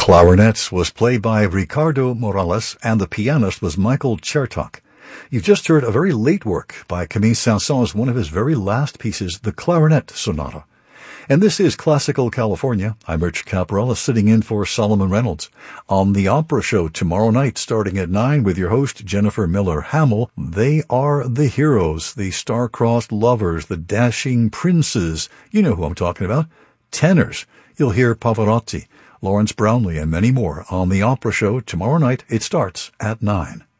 Clarinets was played by Ricardo Morales and the pianist was Michael Chertok. You've just heard a very late work by Camille Saint-Saëns, one of his very last pieces, the Clarinet Sonata. And this is Classical California. I'm Rich Caparella, sitting in for Solomon Reynolds on the Opera Show tomorrow night starting at 9 with your host Jennifer Miller Hamill. They are the heroes, the star-crossed lovers, the dashing princes. You know who I'm talking about. Tenors. You'll hear Pavarotti, Lawrence Brownlee, and many more on the Opera Show tomorrow night. It starts at 9.